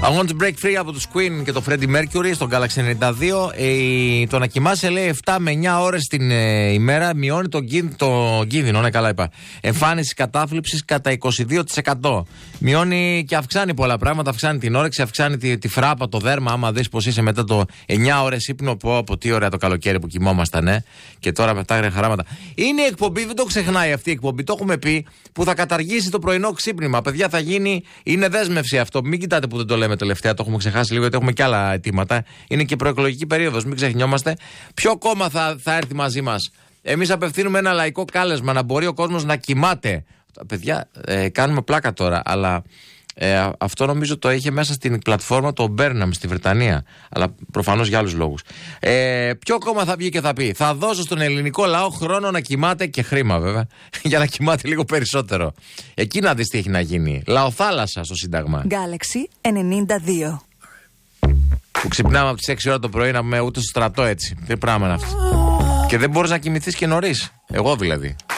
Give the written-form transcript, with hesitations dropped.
I want to break free από τους Queen και το Freddie Mercury στον Galaxy 92. Το να κοιμάσαι, λέει, 7 με 9 ώρες την ημέρα μειώνει το κίνδυνο, ναι, καλά είπα, εμφάνιση κατάθλιψης κατά 22%. Μειώνει και αυξάνει πολλά πράγματα. Αυξάνει την όρεξη, αυξάνει τη φράπα, το δέρμα. Άμα δεις πως είσαι μετά το 9 ώρες ύπνο, από τι ωραία το καλοκαίρι που κοιμόμασταν, και τώρα με αυτά χαράματα. Είναι η εκπομπή, δεν το ξεχνάει αυτή η εκπομπή. Το έχουμε πει, που θα καταργήσει το πρωινό ξύπνημα. Παιδιά, θα γίνει, είναι δέσμευση αυτό. Μην κοιτάτε που δεν το λέμε τελευταία, το έχουμε ξεχάσει λίγο, γιατί έχουμε και άλλα αιτήματα. Είναι και προεκλογική περίοδος, μην ξεχνιόμαστε. Ποιο κόμμα θα έρθει μαζί μας? Εμείς απευθύνουμε ένα λαϊκό κάλεσμα να μπορεί ο κόσμος να κοιμάται. Παιδιά, κάνουμε πλάκα τώρα, αλλά αυτό νομίζω το είχε μέσα στην πλατφόρμα το Μπέρναμ στη Βρετανία. Αλλά προφανώς για άλλους λόγους. Ποιο κόμμα θα βγει και θα πει: θα δώσω στον ελληνικό λαό χρόνο να κοιμάται, και χρήμα βέβαια, για να κοιμάται λίγο περισσότερο. Εκεί να δεις τι έχει να γίνει. Λαοθάλασσα στο Σύνταγμα. Galaxy 92. Που ξυπνάμε από τις 6 ώρα το πρωί να πούμε ούτε στο στρατό έτσι. Τι πράγμα είναι αυτό. Και δεν μπορείς να κοιμηθείς και νωρίς. Εγώ δηλαδή.